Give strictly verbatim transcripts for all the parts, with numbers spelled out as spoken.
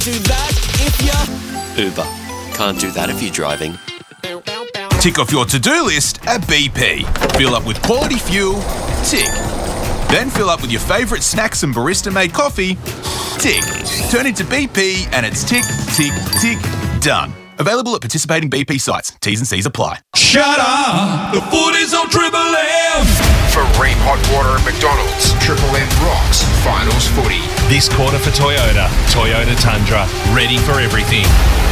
Do that if you Uber. Can't do that if you're driving. Tick off your to-do list at B P. Fill up with quality fuel. Tick. Then fill up with your favourite snacks and barista-made coffee. Tick. Turn into B P and it's tick, tick, tick, done. Available at participating B P sites. T's and C's apply. Shut up! The foot is on Triple M! For Ream Hot Water and McDonald's, Triple M rocks finals footy. This quarter for Toyota. Toyota Tundra. Ready for everything.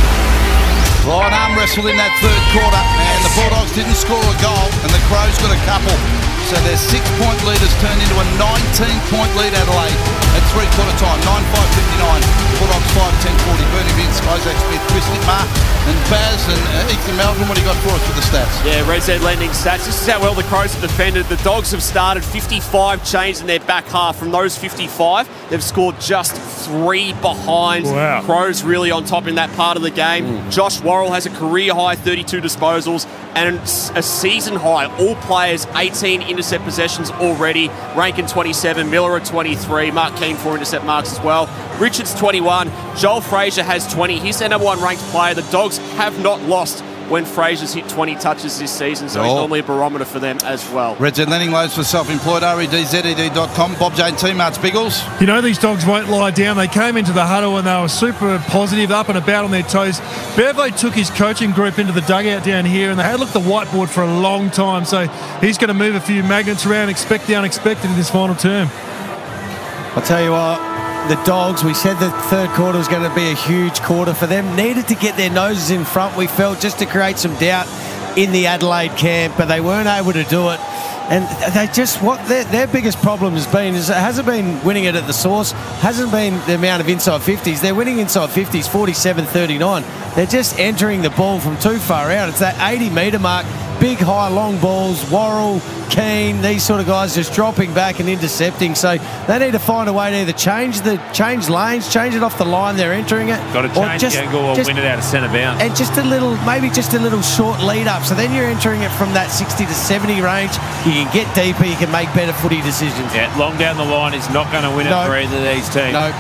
Lion arm wrestled in that third quarter, and the Bulldogs didn't score a goal, and the Crows got a couple. So their six-point lead has turned into a nineteen-point lead, Adelaide, at three-quarter time, nine five fifty-nine. Bulldogs five ten forty. Bernie Vince, Isaac Smith, Chris Nittmar, and Baz and uh, Ethan Melbourne. What do you got for us with the stats? Yeah, Red Z lending stats. This is how well the Crows have defended. The Dogs have started fifty-five chains in their back half. From those fifty-five, they've scored just three behind. Wow. Crows really on top in that part of the game. Mm. Josh Worrell has a career-high thirty-two disposals and a season-high all players eighteen intercept possessions already. Rankin twenty-seven, Miller at twenty-three, Mark Keane four intercept marks as well. Richards twenty-one, Joel Frazier has twenty. He's their number one ranked player. The Dogs have not lost when Frazier's hit twenty touches this season, so oh. he's normally a barometer for them as well. Red Z lending loans for self-employed, R E D Z E D dot com. Bob Jane T-Marts, Biggles. You know these Dogs won't lie down. They came into the huddle and they were super positive, up and about on their toes. Bevo took his coaching group into the dugout down here and they had looked at the whiteboard for a long time, so he's going to move a few magnets around, expect the unexpected in this final term. I'll tell you what, the Dogs, we said the third quarter was going to be a huge quarter for them. Needed to get their noses in front, we felt, just to create some doubt in the Adelaide camp, but they weren't able to do it. And they just, what their, their biggest problem has been is it hasn't been winning it at the source, hasn't been the amount of inside fifties. They're winning inside fifties, forty-seven thirty-nine. They're just entering the ball from too far out. It's that eighty metre mark, big, high, long balls, Worrell, Keane, these sort of guys just dropping back and intercepting. So they need to find a way to either change the change lanes, change it off the line they're entering it. Got to change the angle or win it out of centre bounce. And just a little, maybe just a little short lead up. So then you're entering it from that sixty to seventy range. You can get deeper, you can make better footy decisions. Yeah, long down the line is not going to win it no. for either of these teams. No.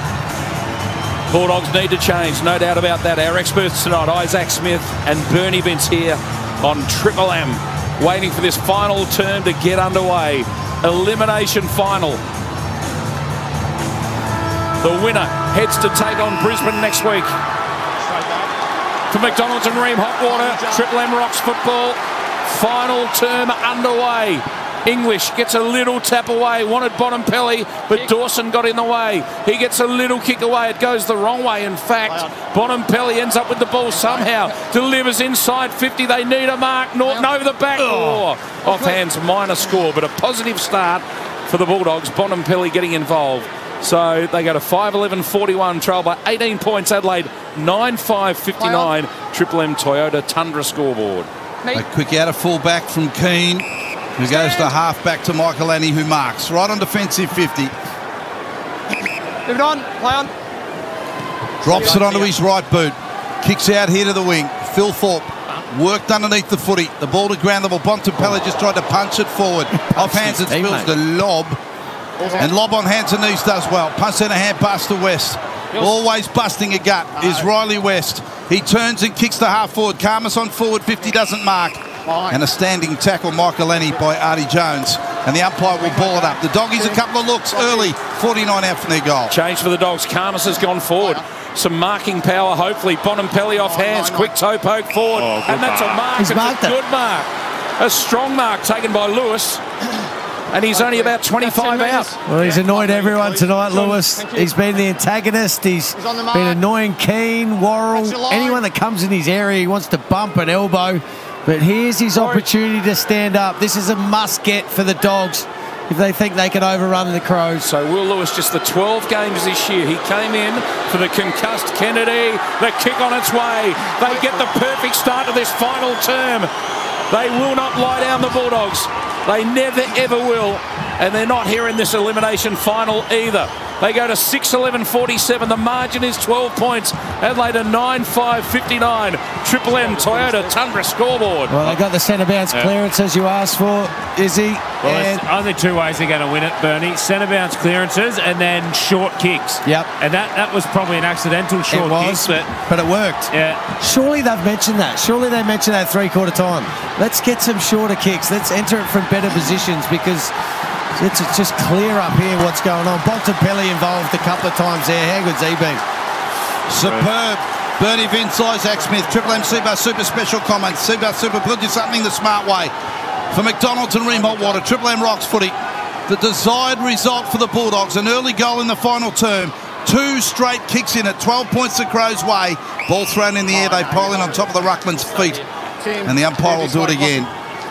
Bulldogs need to change, no doubt about that. Our experts tonight, Isaac Smith and Bernie Vince here on Triple M, waiting for this final term to get underway. Elimination final. The winner heads to take on Brisbane next week. For McDonald's and Ream Hot Water, Triple M rocks football. Final term underway. English gets a little tap away, wanted Bontempelli, but Dawson got in the way. He gets a little kick away, it goes the wrong way. In fact, Bontempelli ends up with the ball somehow, delivers inside fifty. They need a mark. Norton over the back. Oh, off hands, minor score, but a positive start for the Bulldogs. Bontempelli getting involved. So they go to five eleven forty-one, trail by eighteen points. Adelaide nine five fifty-nine. Triple M Toyota Tundra scoreboard. A quick out of full back from Keane, who goes to half back to Michael Annie, who marks right on defensive fifty. Move it on, play on. Drops it onto his right boot. Kicks out here to the wing. Phil Thorpe worked underneath the footy. The ball to ground level. Bontempelli just tried to punch it forward. Off hands, it spills the lob. And lob on hands and knees does well. Punch in a hand pass to West. Always busting a gut is Riley West. He turns and kicks the half forward. Karmas on forward fifty, doesn't mark. And a standing tackle, Michael Annie, by Artie Jones. And the umpire will ball it up. The Doggies a couple of looks early. forty-nine out from their goal. Change for the Dogs. Karmas has gone forward. Some marking power, hopefully. Bontempelli off hands. Quick toe poke forward. Oh, and that's mark. a mark. He's it's marked a it. good mark. A strong mark taken by Lewis. And he's only about twenty-five out. Well, he's annoyed everyone tonight, Lewis. He's been the antagonist. He's been annoying Keane, Worrell, anyone that comes in his area. He wants to bump an elbow. But here's his opportunity to stand up. This is a must-get for the Dogs if they think they can overrun the Crows. So Will Lewis, just the twelve games this year. He came in for the concussed Kennedy. The kick on its way. They get the perfect start to this final term. They will not lie down, the Bulldogs. They never, ever will. And they're not here in this elimination final either. They go to six eleven forty-seven. The margin is twelve points. Adelaide a nine five fifty-nine. Triple M Toyota Tundra scoreboard. Well, they got the centre bounce Yeah. clearance as you asked for, Izzy. Well, and there's only two ways they're going to win it, Bernie. Centre bounce clearances and then short kicks. Yep. And that, that was probably an accidental short it was, kick, but but it worked. yeah. Surely they've mentioned that. Surely they mentioned that three-quarter time. Let's get some shorter kicks. Let's enter it from better positions because it's, it's just clear up here what's going on. Bontempelli involved a couple of times there. How good's he been? Superb. Bernie Vince, Isaac Smith, Triple M Super Super Special comments. Super Super, we'll do something the smart way. For McDonald's and Ream Hot Water, Triple M Rocks footy. The desired result for the Bulldogs, an early goal in the final term. Two straight kicks in at twelve points the Crows' way. Ball thrown in the air, they pile in on top of the Ruckman's feet. And the umpire will do it again.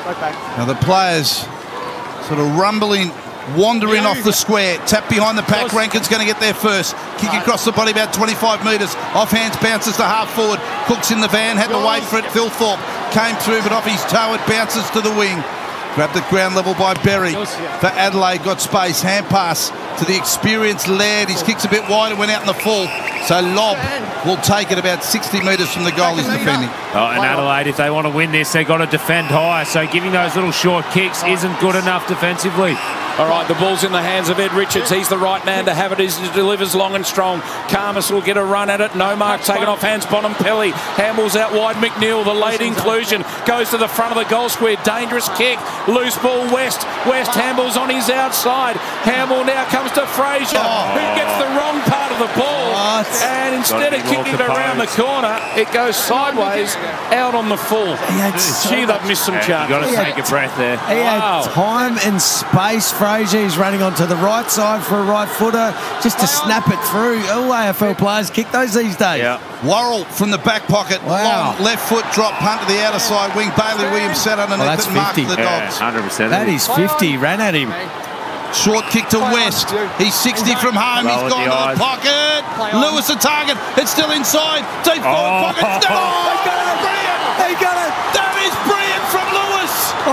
Now the players sort of rumbling, wandering off the square. Tap behind the pack, Rankin's going to get there first. Kick across the body about twenty-five metres. Off hands, bounces to half forward. Cooks in the van, had to wait for it. Phil Thorpe came through, but off his toe it bounces to the wing. Grabbed at ground level by Berry. For Adelaide, got space. Hand pass to the experienced Laird. His kick's a bit wide and went out in the full. So Lobb will take it about sixty metres from the goal he's defending. Oh, and Adelaide, if they want to win this, they've got to defend high. So giving those little short kicks isn't good enough defensively. All right, the ball's in the hands of Ed Richards. He's the right man to have it as he delivers long and strong. Karmas will get a run at it. No mark taken off hands. Bontempelli handles out wide. McNeil, the late inclusion, goes to the front of the goal square. Dangerous kick. Loose ball, West. West handles on his outside. Hamill now comes to Fraser, oh. who gets the wrong part of the ball. What? And instead of kicking it around the corner, it goes sideways out on the full. Gee, they've missed some Yeah, chances. you've got to take a breath there. He Wow. had time and space. Fraser, he's running onto the right side for a right footer just to snap it through. All A F L players kick those these days. Yeah. Worrell from the back pocket. Wow. Long left foot drop, punt to the outer side wing. Bailey Williams sat underneath Well, that's it and marked fifty. the Yeah, Dogs. one hundred percent. That is fifty. Ran at him. Short kick to West. He's sixty from home. Roll He's with gone the to the eyes. pocket. Lewis the target. It's still inside. Deep forward Oh. pocket. No! Brilliant! He got it. That is brilliant from Lewis.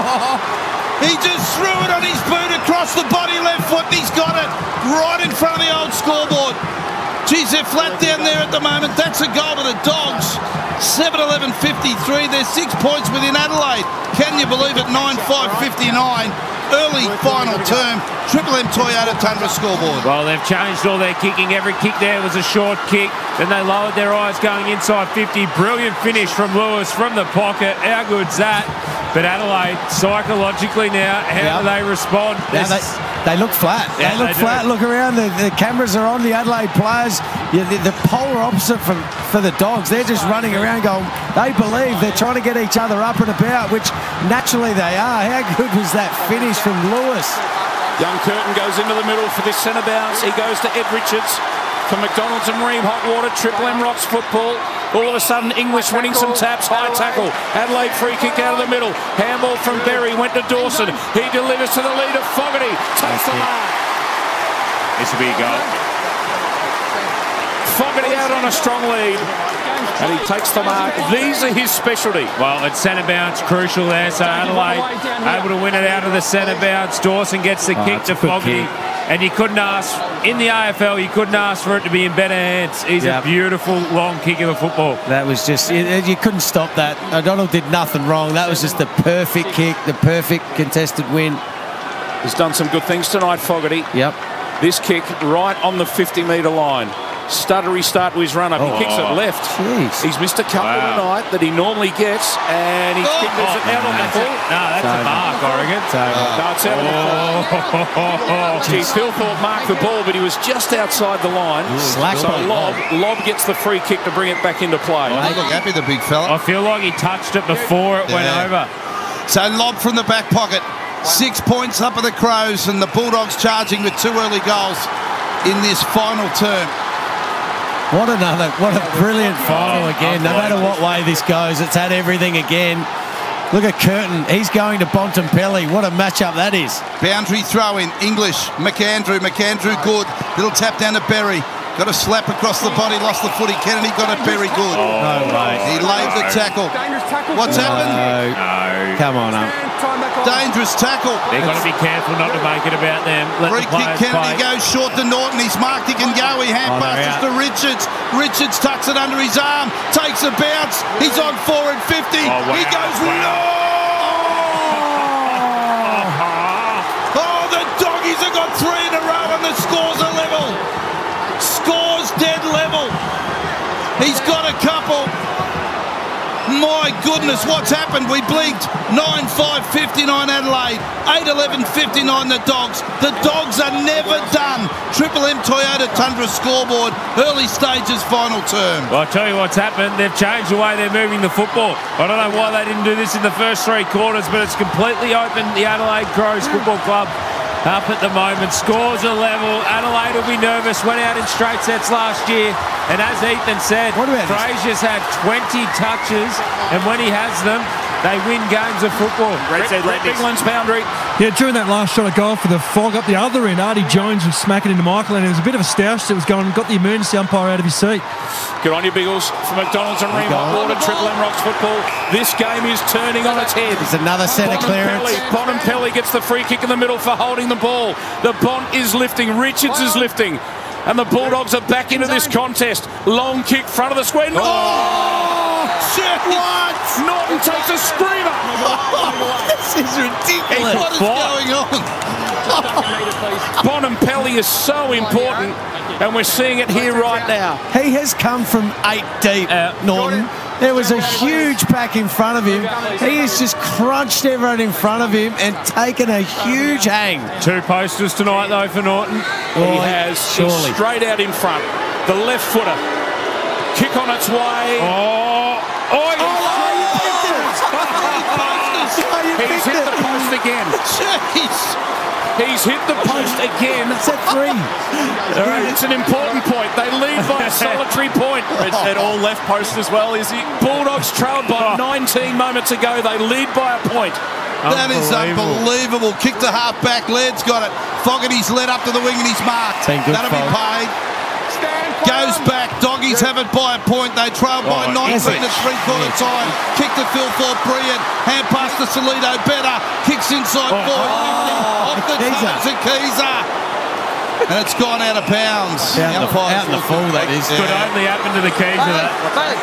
He just threw it on his boot across the body, left foot. He's got it right in front of the old scoreboard. Geez, they're flat down there at the moment. That's a goal to the Dogs. seven eleven fifty-three. They're six points within Adelaide. Can you believe it? nine five fifty-nine. Early final term. Triple M Toyota Tundra scoreboard. Well, they've changed all their kicking. Every kick there was a short kick. Then they lowered their eyes going inside fifty. Brilliant finish from Lewis from the pocket. How good's that? But Adelaide, psychologically now, how Yeah. do they respond? Now they, they look flat. Yeah, they look they do. flat. Look around. The, the cameras are on the Adelaide players. Yeah, the, the polar opposite from, for the Dogs. They're just running around going, they believe they're trying to get each other up and about, which naturally they are. How good was that finish from Lewis? Young Curtin goes into the middle for this centre bounce. He goes to Ed Richards for McDonald's and Ream Hot Water. Triple M Rocks football. All of a sudden, English winning some taps. High tackle. Adelaide free kick out of the middle. Handball from Berry. Went to Dawson. He delivers to the leader. Fogarty takes the mark. This will be a goal. Fogarty out on a strong lead. And he takes the mark. These are his specialty. Well, it's centre bounce crucial there. So Adelaide able to win it out of the centre bounce. Dawson gets the Oh, kick it's to a good Fogarty. kick. And you couldn't ask, in the A F L, you couldn't ask for it to be in better hands. He's Yep. a beautiful long kick of the football. That was just, it, you couldn't stop that. O'Donnell did nothing wrong. That was just the perfect kick, the perfect contested win. He's done some good things tonight, Fogarty. Yep. This kick right on the fifty metre line. Stuttery start to his run up. He Oh. kicks it left. Jeez. He's missed a couple Wow. tonight that he normally gets, and he's kicked it out on the full. No, that's a mark, Oregon. No, it's out on the full. Gee, Phil Thorpe marked the ball, but he was just outside the line. Slack So on. Lobb, Lobb gets the free kick to bring it back into play. Oh, he looked happy, the big fella. I feel like he touched it before it went Yeah. over. So Lobb from the back pocket. Six points up of the Crows, and the Bulldogs charging with two early goals in this final term. What another, what a brilliant final again. No matter what way this goes, it's had everything again. Look at Curtin. He's going to Bontempelli. What a matchup that is. Boundary throw in. English. McAndrew. McAndrew good. Little tap down to Berry. Got a slap across the body. Lost the footy. Kennedy got it. Berry good. No way. He laid the tackle. What's happened? No. Come on up. Dangerous tackle. They've got to be careful not to make it about them. Let Free the kick, players Kennedy play. goes short to Norton. He's marked, he can go. He hand Oh, they're passes out. to Richards. Richards tucks it under his arm, takes a bounce. He's on four and fifty. Oh, wow. He goes Wow. long. Oh, the doggies have got three in a row and the scores are level. Scores dead level. He's got a couple. My goodness, what's happened? We blinked. nine five fifty-nine Adelaide, eight eleven fifty-nine the Dogs. The Dogs are never done. Triple M Toyota Tundra scoreboard, early stages, final term. Well, I'll tell you what's happened. They've changed the way they're moving the football. I don't know why they didn't do this in the first three quarters, but it's completely opened the Adelaide Crows Football Club up at the moment. Scores are level. Adelaide will be nervous. Went out in straight sets last year. And as Ethan said, Frazier's had twenty touches, and when he has them, they win games of football. Red Bigland's boundary. Yeah, during that last shot of goal for the Fog up the other end, Artie Jones was smacking into Michael, and there was a bit of a stoush that was going, got the emergency umpire out of his seat. Good on you, Biggles. For McDonald's and Ream Hotwater, Triple M Rocks football. This game is turning on its head. There's another centre clearance. Bontempelli gets the free kick in the middle for holding the ball. The Bont is lifting. Richards is lifting. And the Bulldogs are back into this contest. Long kick, front of the square. No! Oh, shit! What? Norton takes a screamer. This is ridiculous. What is going on? Bontempelli is so important, and we're seeing it here right now. He has come from eight deep, Norton. There was a huge pack in front of him. He has just crunched everyone in front of him and taken a huge hang. Two posters tonight, though, for Norton. He has surely. straight out in front. The left footer. Kick on its way. Oh, oh, He's hit the post again. Jeez. He's hit the post again. It's at three. It's an important point. They lead by a solitary point. It's at all left post as well, is he? Bulldogs trailed by nineteen moments ago. They lead by a point. That is unbelievable. Kick to half back. Laird's got it. Fogarty's led up to the wing and he's marked. Been good, That'll be Fog. paid. Goes back. Doggies have it by a point. They trail by Oh, nineteen yes. at three-quarter time. Kick to Phil Thorpe. Brilliant. Hand pass to Solito. Better. Kicks inside Oh. forward. Off the Keezer. toes of Keezer. And it's gone out of bounds. Out in the- Umpires out in the looking full, that back is. there. could only happen to the keys of that.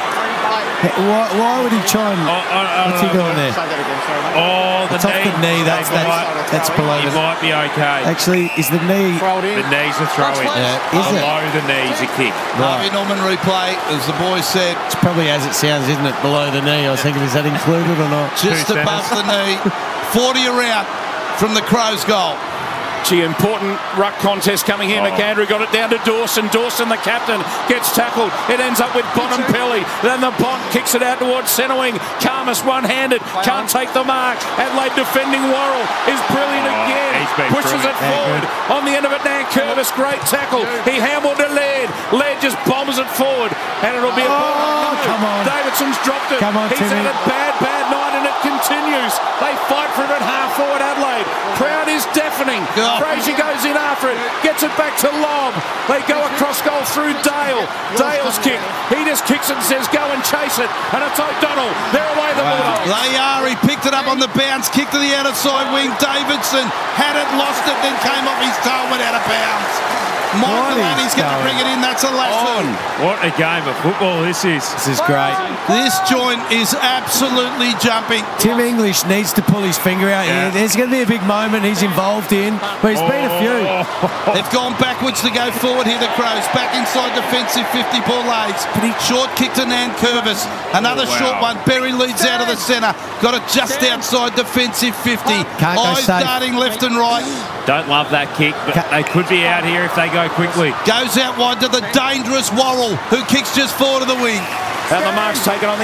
Why, why would he try and... Oh, I- I what's he don't know. doing there? Oh, the It's off knee. the knee. That's, They might- that's, that's below He the... might be okay. Actually, is the knee... The knee's a throw in. Yeah, is it? Below the knee's a kick. Harvey Norman replay, as the boys said, It's probably as it sounds, isn't it? Below the knee. I was thinking, is that included or not? just Two above centres. the knee. forty around from the Crows' goal. Gee, important ruck contest coming here. McAndrew got it down to Dawson. Dawson, the captain, gets tackled. It ends up with Bontempelli. Then the Bont kicks it out towards centre wing. Karmas one-handed. Can't take the mark. Adelaide defending Worrell is brilliant again. he's been Pushes it brilliant. forward. On the end of it, Dan Curvis, great tackle. He hammered to Laird. Laird just bombs it forward. And it'll be a ball. Oh, come on. Davidson's dropped it. Come on, He's Timmy. had a bad, bad night, and it continues. They fight for it at half forward Adelaide. Crowd is deafening. Oh. Frazier goes in after it, gets it back to Lobb. They go across goal through Dale. Dale's kick. He just kicks it and says, go and chase it. And it's O'Donnell. They're away the Bulldogs. They are. He picked it up on the bounce, kick to the outer side wing. Davidson had it, lost it, then came off his tail, went out of bounds. Michael What Annie's is going to going bring it in. That's a lasso. What a game of football this is. This is great. This joint is absolutely jumping. Tim English needs to pull his finger out Yeah. here. There's going to be a big moment he's involved in, but he's been a few. They've gone backwards to go forward here, the Crows. Back inside defensive fifty, Paul Lades. Short kick to Nan Curvis. Another Oh, wow. short one. Berry leads out of the centre. Got it just outside defensive fifty. Can't go Eyes safe. darting left and right. Don't love that kick, but they could be out here if they go quickly. Goes out wide to the dangerous Worrell, who kicks just forward of the wing. And the mark's taken on the